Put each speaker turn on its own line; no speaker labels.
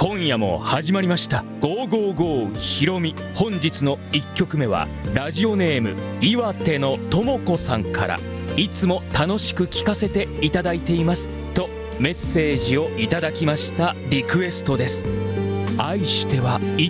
今夜も始まりました555ひろみ。本日の1曲目はラジオネーム岩手のともこさんから、いつも楽しく聞かせていただいていますとメッセージをいただきましたリクエストです。愛してはい